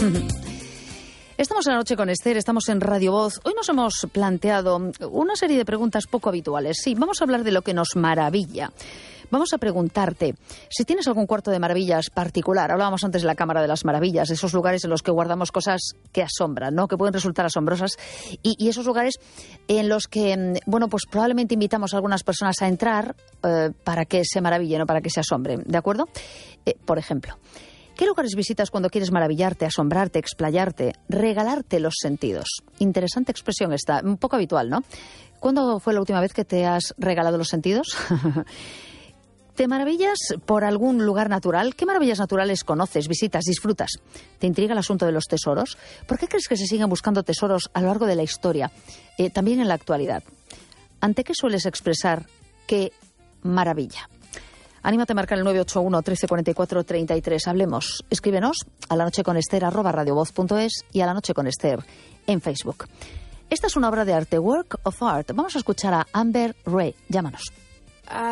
Estamos en La Noche con Esther, estamos en Radio Voz. Hoy nos hemos planteado una serie de preguntas poco habituales. Sí, vamos a hablar de lo que nos maravilla. Vamos a preguntarte si tienes algún cuarto de maravillas particular. Hablábamos antes de la Cámara de las Maravillas, esos lugares en los que guardamos cosas que asombran, ¿no? Que pueden resultar asombrosas. Y esos lugares en los que, bueno, pues probablemente invitamos a algunas personas a entrar para que se maravillen o para que se asombren, ¿de acuerdo? Por ejemplo, ¿qué lugares visitas cuando quieres maravillarte, asombrarte, explayarte, regalarte los sentidos? Interesante expresión esta, un poco habitual, ¿no? ¿Cuándo fue la última vez que te has regalado los sentidos? ¿Te maravillas por algún lugar natural? ¿Qué maravillas naturales conoces, visitas, disfrutas? ¿Te intriga el asunto de los tesoros? ¿Por qué crees que se siguen buscando tesoros a lo largo de la historia, también en la actualidad? ¿Ante qué sueles expresar qué maravilla? Anímate a marcar el 981 1344 33. Hablemos. Escríbenos a lanocheconester@radiovoz.es y a La Noche con Esther en Facebook. Esta es una obra de arte, Work of Art. Vamos a escuchar a Amber Ray. Llámanos.